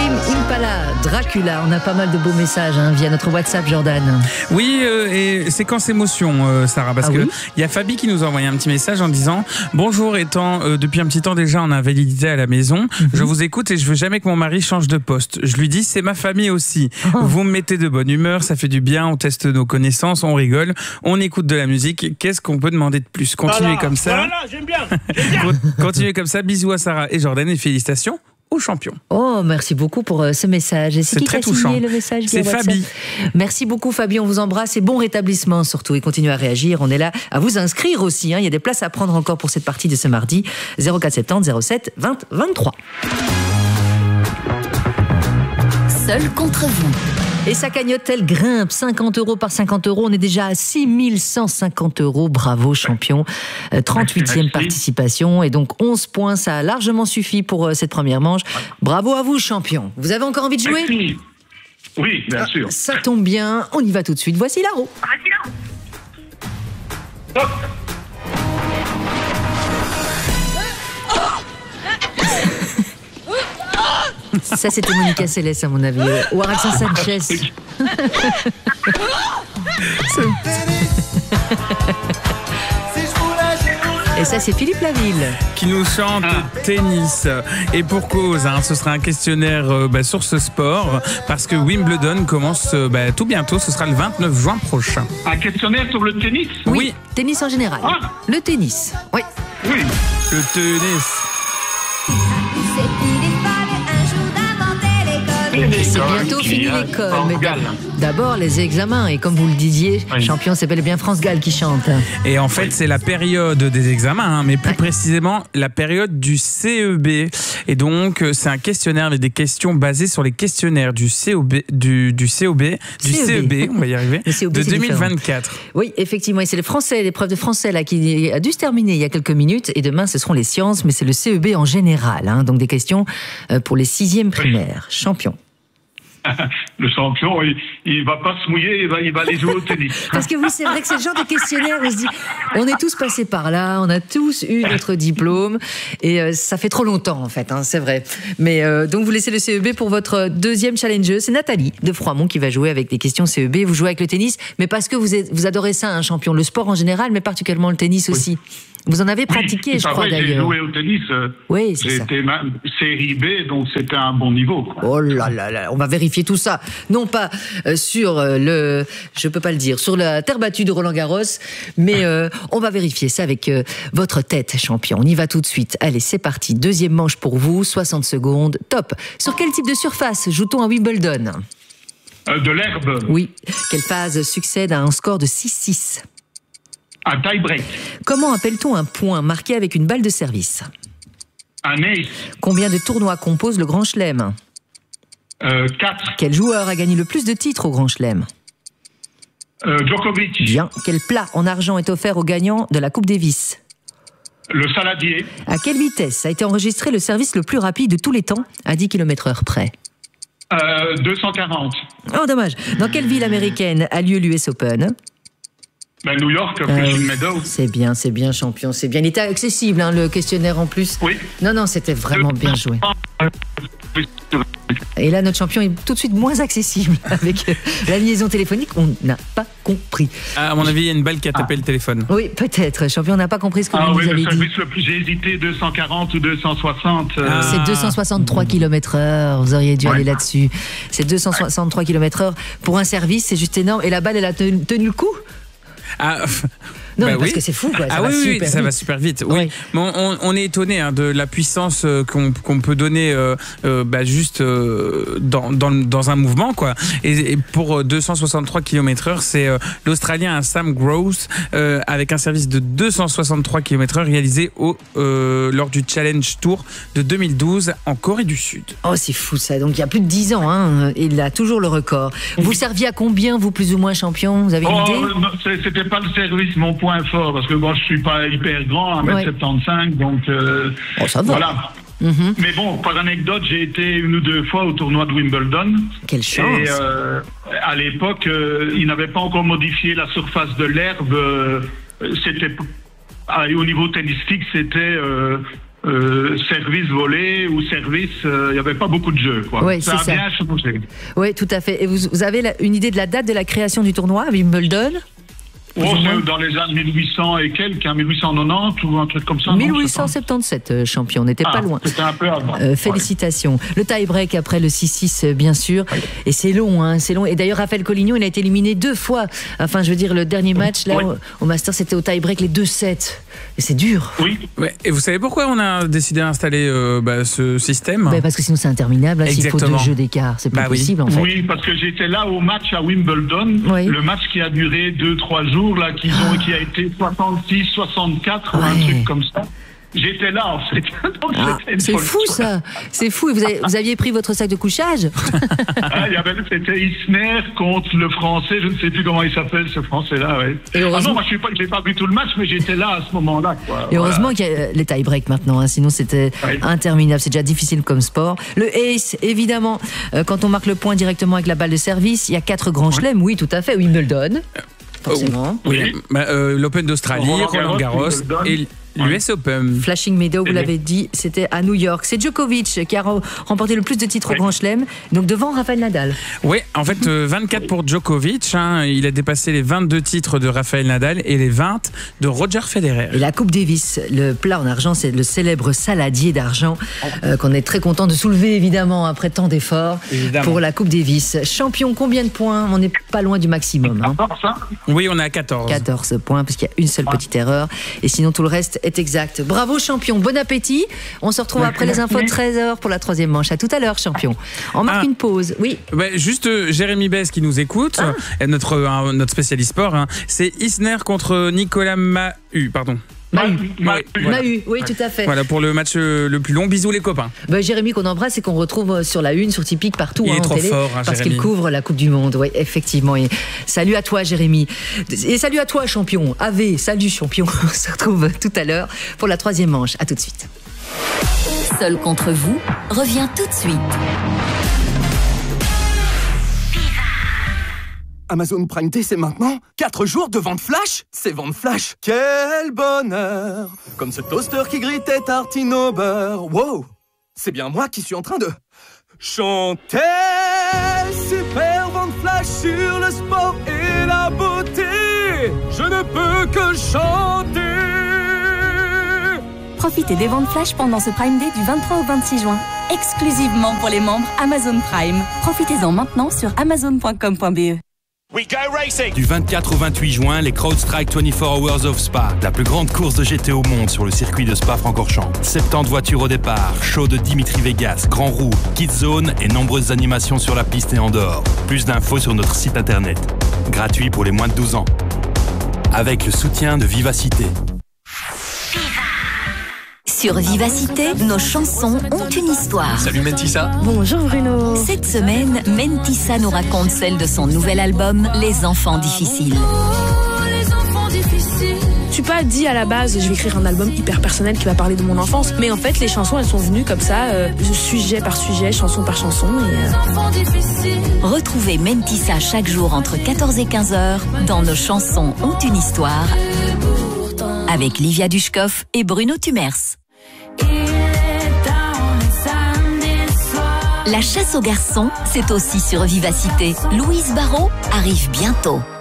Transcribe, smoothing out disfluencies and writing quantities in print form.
Tame Impala, Dracula. On a pas mal de beaux messages via notre WhatsApp, Jordan. Oui, et séquence émotion, Sarah, parce que il y a Fabi qui nous a envoyé un petit message en disant « Bonjour, étant depuis un petit temps déjà en invalidité à la maison, je vous écoute et je veux jamais que mon mari change de poste. Je lui dis, c'est ma famille aussi. Vous me mettez de bonne humeur, ça fait du bien, on teste nos connaissances, on rigole, on écoute de la musique. Qu'est-ce qu'on peut demander de plus? Continuez comme ça. Voilà, j'aime bien. Continuez comme ça. Bisous à Sarah et Jordan et félicitations aux champions. Oh, merci beaucoup pour ce message. Et c'est qui très qui a signé touchant. le message? C'est Fabi. Merci beaucoup, Fabi. On vous embrasse et bon rétablissement surtout. Et continuez à réagir. On est là à vous inscrire aussi. Il y a des places à prendre encore pour cette partie de ce mardi. 0470 07 20 23. Seul contre vous. Et sa cagnotte, elle grimpe. 50 € par 50 €. On est déjà à 6150 €. Bravo, champion. 38e participation. Et donc, 11 points. Ça a largement suffi pour cette première manche. Bravo à vous, champion. Vous avez encore envie de jouer? Merci. Oui, bien sûr. Ça tombe bien. On y va tout de suite. Voici la roue. Hop. Ça, c'était Monica Seles, à mon avis. Ou Araxa Sanchez. Et ça, c'est Philippe Laville qui nous chante tennis. Et pour cause, ce sera un questionnaire sur ce sport, parce que Wimbledon commence tout bientôt, ce sera le 29 juin prochain. Un questionnaire sur le tennis? Oui. Tennis en général. Le tennis. Oui. Oui. Le tennis. C'est bientôt fini l'école. Mais d'abord, les examens. Et comme vous le disiez, champion, c'est bel et bien France Gall qui chante. Et en fait, c'est la période des examens, mais plus précisément la période du CEB. Et donc, c'est un questionnaire avec des questions basées sur les questionnaires du CEB, on va y arriver, de 2024. Oui, effectivement. Et c'est les Français, l'épreuve de français là, qui a dû se terminer il y a quelques minutes. Et demain, ce seront les sciences, mais c'est le CEB en général. Donc, des questions pour les 6e primaires. Champion. Le champion, il va pas se mouiller, il va aller jouer au tennis. Parce que oui, c'est vrai que c'est le genre de questionnaire où on se dit, on est tous passés par là, on a tous eu notre diplôme, et ça fait trop longtemps en fait, c'est vrai. Mais donc vous laissez le CEB pour votre deuxième challengeuse, c'est Nathalie de Froimont qui va jouer avec des questions CEB. Vous jouez avec le tennis, mais parce que vous adorez ça, champion, le sport en général, mais particulièrement le tennis aussi. Vous en avez pratiqué, je crois d'ailleurs. J'ai joué au tennis. Oui, c'est ça. J'étais série B, donc c'était un bon niveau. Oh là là là, on va vérifier tout ça. Non pas sur je peux pas le dire, sur la terre battue de Roland-Garros, mais on va vérifier ça avec votre tête, champion. On y va tout de suite. Allez, c'est parti. Deuxième manche pour vous, 60 secondes. Top. Sur quel type de surface joue-t-on à Wimbledon? De l'herbe. Oui. Quelle phase succède à un score de 6-6? Un tie-break. Comment appelle-t-on un point marqué avec une balle de service? Un ace. Combien de tournois compose le Grand Chelem? 4. Quel joueur a gagné le plus de titres au Grand Chelem? Djokovic. Bien. Quel plat en argent est offert aux gagnants de la Coupe Davis? Le saladier. À quelle vitesse a été enregistré le service le plus rapide de tous les temps, à 10 km/h près? 240. Oh, dommage. Dans quelle ville américaine a lieu l'US Open? New York, Flushing Meadows. C'est bien, champion, c'est bien. Il était accessible, le questionnaire en plus. Oui. Non, c'était vraiment bien joué. Et là, notre champion est tout de suite moins accessible avec la liaison téléphonique. On n'a pas compris. À mon avis, il y a une balle qui a tapé le téléphone. Oui, peut-être. Champion, on n'a pas compris ce que vous nous avez dit. Le service le plus, j'ai hésité, 240 ou 260. C'est 263 km/h. Vous auriez dû aller là-dessus. C'est 263 km/h pour un service, c'est juste énorme. Et la balle, elle a tenu le coup? Non, parce que c'est fou, quoi. Ça va super vite. Oui. Mais on est étonné de la puissance qu'on peut donner juste dans un mouvement, quoi. Et pour 263 km/h, c'est l'Australien Sam Gross avec un service de 263 km/h réalisé lors du Challenge Tour de 2012 en Corée du Sud. Oh, c'est fou ça. Donc il y a plus de 10 ans, il a toujours le record. Vous serviez à combien, vous, plus ou moins, champion? Vous avez une idée? Non, c'était pas le service mon point fort, parce que moi je suis pas hyper grand, 1m75, donc ça va. voilà. Mais bon, par anecdote, j'ai été une ou deux fois au tournoi de Wimbledon. Quelle chance. Et à l'époque, ils n'avaient pas encore modifié la surface de l'herbe. C'était au niveau tennistique, c'était service volé ou service, il n'y avait pas beaucoup de jeux, quoi. Oui, ça a bien changé. Oui, tout à fait. Et vous avez une idée de la date de la création du tournoi à Wimbledon? C'est dans les années 1800 et quelques, 1890 ou un truc comme ça. 1877, champion, on n'était pas loin. C'était un peu avant. Félicitations. Le tie-break après le 6-6, bien sûr. Oui. Et c'est long, hein, c'est long. Et d'ailleurs, Raphaël Collignon, il a été éliminé 2 fois. Enfin, je veux dire, le dernier match, là, au Masters, c'était au tie-break, les 2 sets. Et c'est dur. Oui. Ouais. Et vous savez pourquoi on a décidé d'installer ce système? Parce que sinon, c'est interminable. Hein, s'il faut 2 jeux d'écart, c'est pas possible, en fait. Oui, parce que j'étais là au match à Wimbledon. Oui. Le match qui a duré 2-3 jours, là, qui a été 66, 64, ou un truc comme ça. J'étais là, en fait. C'est fou, ça. C'est fou. Et vous aviez pris votre sac de couchage? C'était Isner contre le Français. Je ne sais plus comment il s'appelle, ce Français-là. Ouais. Non, moi, je n'ai pas vu tout le match, mais j'étais là à ce moment-là. Quoi. Et heureusement qu'il y a les tie-breaks maintenant. Hein, sinon, c'était interminable. C'est déjà difficile comme sport. Le ace, évidemment, quand on marque le point directement avec la balle de service, il y a 4 grands chelems. Oui, tout à fait. Wimbledon. Forcément. Oui. L'Open d'Australie, Roland-Garros et l'US Open. Flushing Meadows, vous l'avez dit, c'était à New York. C'est Djokovic qui a remporté le plus de titres au Grand Chelem, donc devant Rafael Nadal. Oui, en fait, 24 pour Djokovic. Hein, il a dépassé les 22 titres de Rafael Nadal et les 20 de Roger Federer. Et la Coupe Davis, le plat en argent, c'est le célèbre saladier d'argent qu'on est très content de soulever, évidemment, après tant d'efforts pour la Coupe Davis. Champion, combien de points? On n'est pas loin du maximum. Hein. Oui, on est à 14. 14 points, parce qu'il y a une seule petite erreur. Et sinon, tout le reste est exact. Bravo, champion. Bon appétit. On se retrouve après les infos de 13h pour la 3e manche. À tout à l'heure, champion. On marque une pause. Oui. Juste Jérémy Besse qui nous écoute, notre spécialiste sport. Hein. C'est Isner contre Nicolas Mahut. Pardon. Mahut, oui, tout à fait. Voilà pour le match le plus long. Bisous les copains. Jérémy qu'on embrasse et qu'on retrouve sur la une, sur Tipeee, partout. Il est trop télé, fort, parce qu'il couvre la Coupe du Monde. Oui, effectivement. Et salut à toi, Jérémy. Et salut à toi, champion. Salut, champion. On se retrouve tout à l'heure pour la 3e manche. À tout de suite. Seul contre vous revient tout de suite. Amazon Prime Day, c'est maintenant 4 jours de vente flash. C'est vente flash. Quel bonheur. Comme ce toaster qui grille tes tartines au beurre. Wow. C'est bien moi qui suis en train de chanter. Super vente flash sur le sport et la beauté. Je ne peux que chanter. Profitez des ventes flash pendant ce Prime Day du 23 au 26 juin. Exclusivement pour les membres Amazon Prime. Profitez-en maintenant sur amazon.com.be. Du 24 au 28 juin, les CrowdStrike 24 Hours of Spa, la plus grande course de GT au monde sur le circuit de Spa-Francorchamps. 70 voitures au départ, show de Dimitri Vegas, Grand Roue, Kids Zone et nombreuses animations sur la piste et en dehors. Plus d'infos sur notre site internet. Gratuit pour les moins de 12 ans. Avec le soutien de Vivacité. Sur Vivacité, nos chansons ont une histoire. Salut Mentissa. Bonjour Bruno. Cette semaine, Mentissa nous raconte celle de son nouvel album, Les Enfants Difficiles. Je suis pas dit à la base, je vais écrire un album hyper personnel qui va parler de mon enfance, mais en fait les chansons elles sont venues comme ça, sujet par sujet, chanson par chanson. Retrouvez Mentissa chaque jour entre 14 et 15h dans Nos chansons ont une histoire avec Livia Dushkov et Bruno Tumers. La chasse aux garçons, c'est aussi sur Vivacité. Louise Barrault arrive bientôt.